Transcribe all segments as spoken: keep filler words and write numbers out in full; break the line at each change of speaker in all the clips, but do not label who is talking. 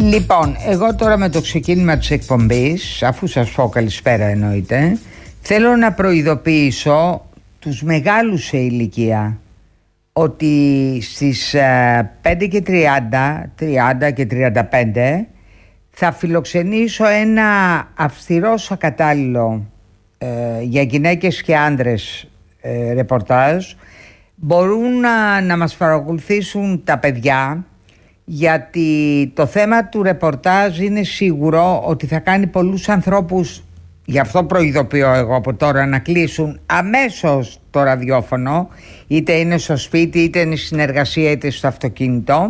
Λοιπόν, εγώ τώρα με το ξεκίνημα της εκπομπής, αφού σας πω καλησπέρα εννοείται, θέλω να προειδοποιήσω τους μεγάλους σε ηλικία ότι στις πέντε και τριάντα, τριάντα και τριάντα πέντε θα φιλοξενήσω ένα αυστηρός ακατάλληλο ε, για γυναίκες και άντρες ε, ρεπορτάζ. Μπορούν να, να μας παρακολουθήσουν τα παιδιά, γιατί το θέμα του ρεπορτάζ είναι σίγουρο ότι θα κάνει πολλούς ανθρώπους, γι' αυτό προειδοποιώ εγώ από τώρα, να κλείσουν αμέσως το ραδιόφωνο, είτε είναι στο σπίτι, είτε είναι στην εργασία, είτε στο αυτοκίνητο,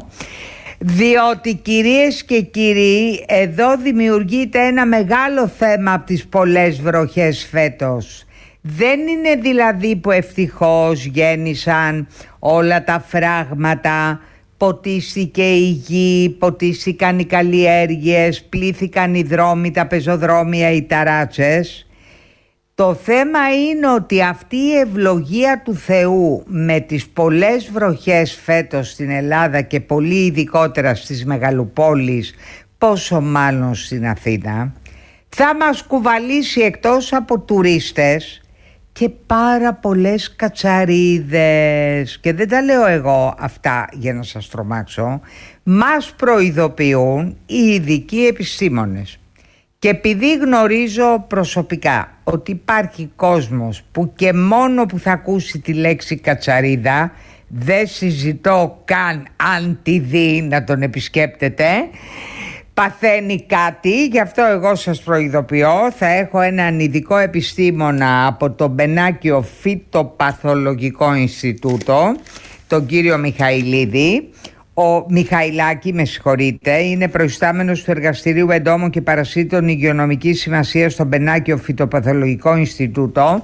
διότι κυρίες και κύριοι, εδώ δημιουργείται ένα μεγάλο θέμα από τις πολλές βροχές φέτος. Δεν είναι δηλαδή που ευτυχώς γέννησαν όλα τα φράγματα, ποτίστηκε η γη, ποτίστηκαν οι καλλιέργειες, πλήθηκαν οι δρόμοι, τα πεζοδρόμια, οι ταράτσες. Το θέμα είναι ότι αυτή η ευλογία του Θεού με τις πολλές βροχές φέτος στην Ελλάδα και πολύ ειδικότερα στις μεγαλοπόλεις, πόσο μάλλον στην Αθήνα, θα μας κουβαλήσει εκτός από τουρίστες και πάρα πολλές κατσαρίδες. Και δεν τα λέω εγώ αυτά για να σας τρομάξω, μας προειδοποιούν οι ειδικοί επιστήμονες. Και επειδή γνωρίζω προσωπικά ότι υπάρχει κόσμος που και μόνο που θα ακούσει τη λέξη κατσαρίδα, δεν συζητώ καν αν τη δει να τον επισκέπτεται, παθαίνει κάτι, γι' αυτό εγώ σας προειδοποιώ. Θα έχω έναν ειδικό επιστήμονα από το Μπενάκιο Φυτοπαθολογικό Ινστιτούτο, τον κύριο Μιχαηλίδη. Ο Μιχαηλάκη, με συγχωρείτε, είναι προϊστάμενος του Εργαστηρίου Εντόμων και Παρασίτων Υγειονομικής Σημασίας στο Μπενάκιο Φυτοπαθολογικό Ινστιτούτο,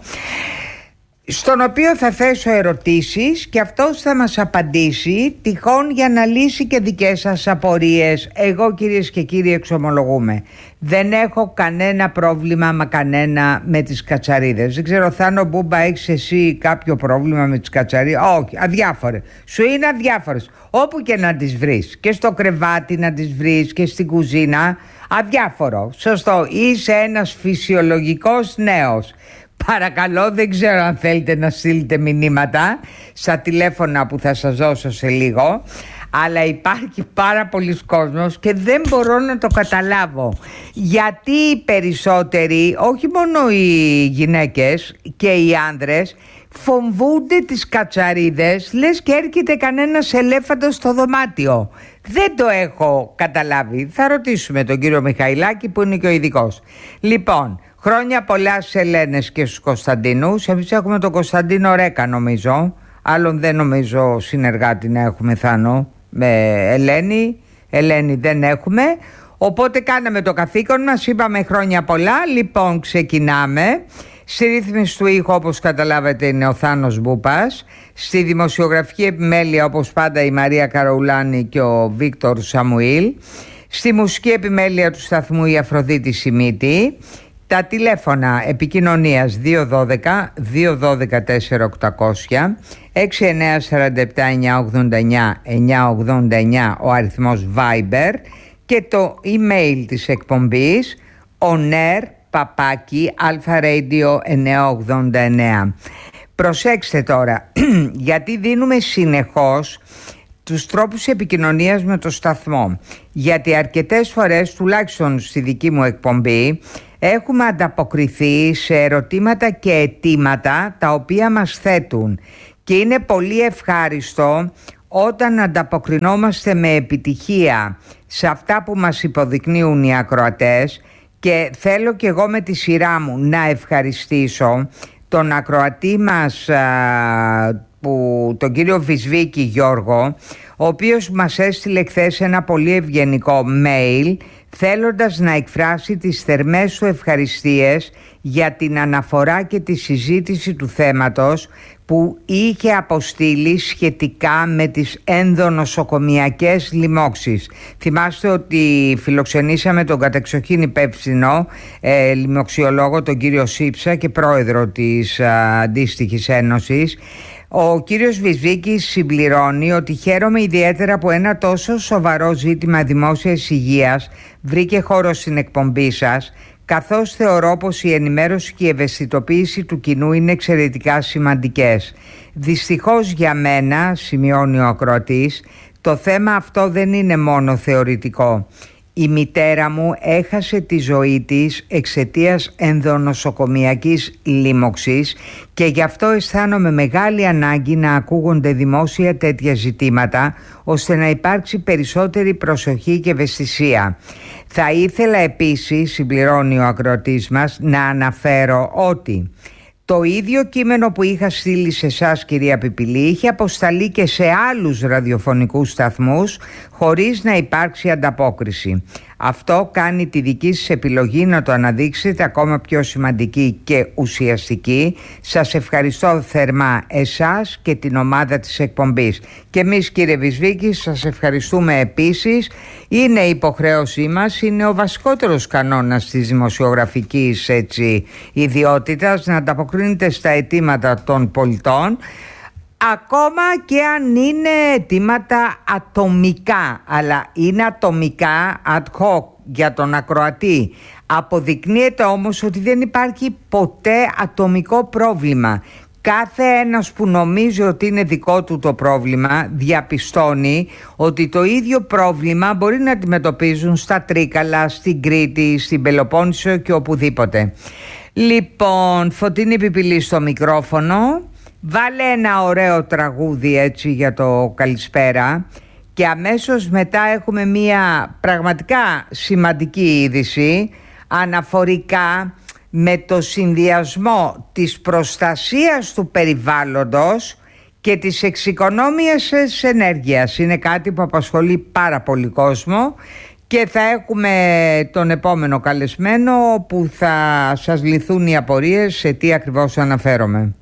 στον οποίο θα θέσω ερωτήσεις και αυτός θα μας απαντήσει, τυχόν για να λύσει και δικές σας απορίες. Εγώ, κυρίες και κύριοι, εξομολογούμε, δεν έχω κανένα πρόβλημα μα κανένα με τις κατσαρίδες. Δεν ξέρω, Θάνο Μπούμπα, έχεις εσύ κάποιο πρόβλημα με τις κατσαρίδες? Όχι, αδιάφορες. Σου είναι αδιάφορες, όπου και να τις βρεις, και στο κρεβάτι να τις βρεις και στην κουζίνα, αδιάφορο. Σωστό, είσαι ένας φυσιολογικός νέος. Παρακαλώ, δεν ξέρω αν θέλετε να στείλετε μηνύματα στα τηλέφωνα που θα σας δώσω σε λίγο, αλλά υπάρχει πάρα πολλοί κόσμος και δεν μπορώ να το καταλάβω. Γιατί οι περισσότεροι, όχι μόνο οι γυναίκες και οι άνδρες, φοβούνται τις κατσαρίδες, λες και έρχεται κανένας ελέφαντος στο δωμάτιο. Δεν το έχω καταλάβει. Θα ρωτήσουμε τον κύριο Μιχαηλάκη που είναι και ο ειδικός. Λοιπόν, χρόνια πολλά στις Ελένες και στους Κωνσταντίνους. Εμείς έχουμε τον Κωνσταντίνο Ρέκα, νομίζω. Άλλον δεν νομίζω συνεργάτη να έχουμε, Θάνο, με Ελένη. Ελένη δεν έχουμε. Οπότε κάναμε το καθήκον μας, είπαμε χρόνια πολλά. Λοιπόν, ξεκινάμε. Στη ρύθμιση του ήχου, όπως καταλάβετε, είναι ο Θάνος Μπούπας. Στη δημοσιογραφική επιμέλεια, όπως πάντα, η Μαρία Καροουλάνη και ο Βίκτορ Σαμουήλ. Στη μουσική επιμέλεια του σταθμού η Αφροδίτη Σιμίτη. Τα τηλέφωνα επικοινωνίας δύο ένα δύο δύο ένα δύο τέσσερα οκτακόσια, έξι εννιά τέσσερα επτά εννιά ογδόντα εννιά εννιά ογδόντα εννιά ο αριθμός Viber και το email της εκπομπής onair παπάκι alpharadio εννιακόσια ογδόντα εννέα. Προσέξτε τώρα, γιατί δίνουμε συνεχώς τους τρόπους επικοινωνίας με το σταθμό, γιατί αρκετές φορές, τουλάχιστον στη δική μου εκπομπή, έχουμε ανταποκριθεί σε ερωτήματα και αιτήματα τα οποία μας θέτουν και είναι πολύ ευχάριστο όταν ανταποκρινόμαστε με επιτυχία σε αυτά που μας υποδεικνύουν οι ακροατές. Και θέλω και εγώ με τη σειρά μου να ευχαριστήσω τον ακροατή μας, α, που, τον κύριο Βυσβίκη Γιώργο, ο οποίος μας έστειλε χθες ένα πολύ ευγενικό mail θέλοντας να εκφράσει τις θερμές του ευχαριστίες για την αναφορά και τη συζήτηση του θέματος που είχε αποστείλει σχετικά με τις ενδονοσοκομιακές λοιμώξεις. Θυμάστε ότι φιλοξενήσαμε τον κατεξοχήν υπεύθυνο ε, λοιμοξιολόγο, τον κύριο Σύψα, και πρόεδρο της α, αντίστοιχης ένωσης, Ο κύριος Βυσβίκης συμπληρώνει ότι χαίρομαι ιδιαίτερα που ένα τόσο σοβαρό ζήτημα δημόσιας υγείας βρήκε χώρο στην εκπομπή σας, καθώς θεωρώ πως η ενημέρωση και η ευαισθητοποίηση του κοινού είναι εξαιρετικά σημαντικές. Δυστυχώς για μένα, σημειώνει ο ακροατής, το θέμα αυτό δεν είναι μόνο θεωρητικό. Η μητέρα μου έχασε τη ζωή της εξαιτίας ενδονοσοκομιακής λίμωξης και γι' αυτό αισθάνομαι μεγάλη ανάγκη να ακούγονται δημόσια τέτοια ζητήματα, ώστε να υπάρξει περισσότερη προσοχή και ευαισθησία. Θα ήθελα επίσης, συμπληρώνει ο ακροατής μας, να αναφέρω ότι το ίδιο κείμενο που είχα στείλει σε εσάς, κυρία Πιπηλή, είχε αποσταλεί και σε άλλους ραδιοφωνικούς σταθμούς χωρίς να υπάρξει ανταπόκριση. Αυτό κάνει τη δική σας επιλογή να το αναδείξετε ακόμα πιο σημαντική και ουσιαστική. Σας ευχαριστώ θερμά εσάς και την ομάδα της εκπομπής. Και εμείς, κύριε Βυσβίκη, σας ευχαριστούμε επίσης. Είναι υποχρέωσή μας, είναι ο βασικότερος κανόνας της δημοσιογραφικής έτσι, ιδιότητας να ανταποκρίνεται στα αιτήματα των πολιτών, ακόμα και αν είναι αιτήματα ατομικά, αλλά είναι ατομικά ad hoc για τον ακροατή. Αποδεικνύεται όμως ότι δεν υπάρχει ποτέ ατομικό πρόβλημα. Κάθε ένας που νομίζει ότι είναι δικό του το πρόβλημα διαπιστώνει ότι το ίδιο πρόβλημα μπορεί να αντιμετωπίζουν στα Τρίκαλα, στην Κρήτη, στην Πελοπόννησο και οπουδήποτε. Λοιπόν, Φωτεινή Πιπηλή στο μικρόφωνο. Βάλε ένα ωραίο τραγούδι έτσι για το καλησπέρα και αμέσως μετά έχουμε μια πραγματικά σημαντική είδηση αναφορικά με το συνδυασμό της προστασίας του περιβάλλοντος και της εξοικονόμησης της ενέργειας. Είναι κάτι που απασχολεί πάρα πολύ κόσμο και θα έχουμε τον επόμενο καλεσμένο που θα σας λυθούν οι απορίες σε τι ακριβώς αναφέρομαι.